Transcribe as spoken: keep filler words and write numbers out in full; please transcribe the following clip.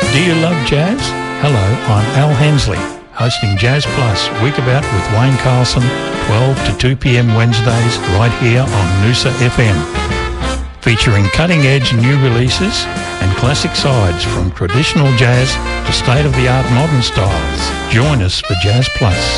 Do you love jazz? Hello, I'm Al Hensley, hosting Jazz Plus Weekabout with Wayne Carlson, twelve to two p.m. Wednesdays, right here on Noosa F M. Featuring cutting-edge new releases and classic sides from traditional jazz to state-of-the-art modern styles. Join us for Jazz Plus.